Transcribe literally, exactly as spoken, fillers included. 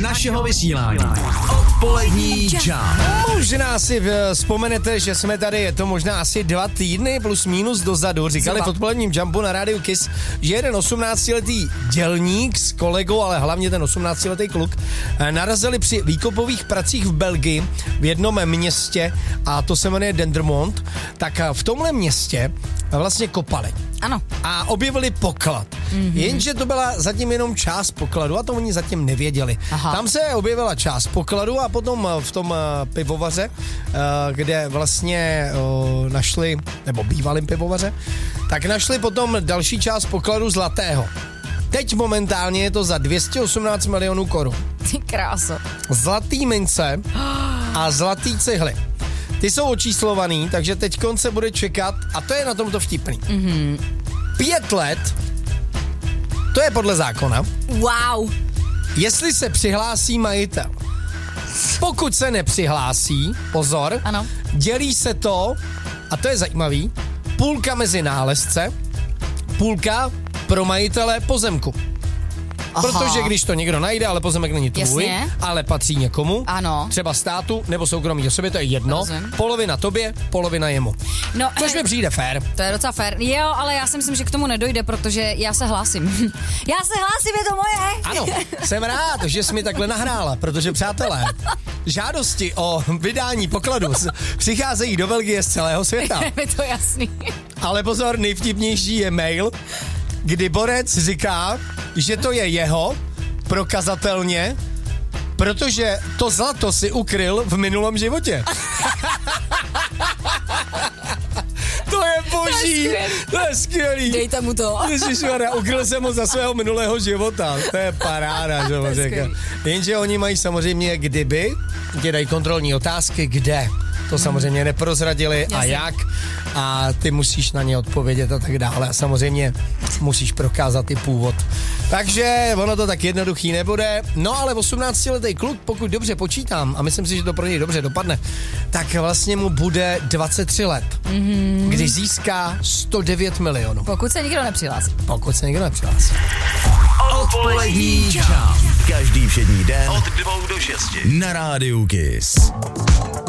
našeho vysílání. Odpolední Jump. Možná si vzpomenete, že jsme tady, je to možná asi dva týdny plus minus dozadu, říkali Zaba. v odpoledním Jumpu na rádiu Kiss, že jeden osmnáctiletý dělník s kolegou, ale hlavně ten osmnáctiletý kluk, narazili při výkopových pracích v Belgii v jednom městě, a to se jmenuje Dendermonde, tak v tomhle městě vlastně kopali. Ano. A objevili poklad. Mm-hmm. Jenže to byla zatím jenom část pokladu a to oni zatím nevěděli. Aha. Tam se objevila část pokladu a potom v tom pivovaře, kde vlastně našli, nebo bývalým pivovaře, tak našli potom další část pokladu zlatého. Teď momentálně je to za dvě stě osmnáct milionů korun. Ty kráso. Zlatý mince a zlatý cihly. Ty jsou očíslovaný, takže teď se bude čekat, a to je na tomto vtipný. Mm-hmm. Pět let, to je podle zákona. Wow. Jestli se přihlásí majitel. Pokud se nepřihlásí, pozor, ano. Dělí se to, a to je zajímavý, půlka mezi nálezce, půlka pro majitele pozemku. Aha. Protože když to někdo najde, ale pozemek není tvůj, Jasně. ale patří někomu, ano. třeba státu nebo soukromí osobě, to je jedno, Rozumím. Polovina tobě, polovina jemu. No, Což mi přijde fér. To je docela fér. Jo, ale já si myslím, že k tomu nedojde, protože já se hlásím. Já se hlásím, je to moje. Ano, jsem rád, že jsi mi takhle nahrála, protože přátelé, žádosti o vydání pokladu přicházejí do Belgie z celého světa. Je mi to jasný. Ale pozor, nejvtipnější je mail, kdy borec říká, že to je jeho, prokazatelně, protože to zlato si ukryl v minulém životě. To je boží, to je skvělý. Dejte mu to. Ježišmarja, ukryl jsem ho za svého minulého života. To je paráda, že ho řekl. Jenže oni mají samozřejmě kdyby, kde dají kontrolní otázky, kde. To samozřejmě neprozradili a jak. A ty musíš na ně odpovědět a tak dále. A samozřejmě musíš prokázat i původ. Takže ono to tak jednoduchý nebude. No ale osmnáctiletý kluk, pokud dobře počítám, a myslím si, že to pro něj dobře dopadne, tak vlastně mu bude dvacet tři let. Mm-hmm. Když získá sto devět milionů. Pokud se nikdo nepřihlásí. Pokud se nikdo nepřihlásí. Odpolední Jump. Každý všední den od dvou do šesti na rádiu Kiss.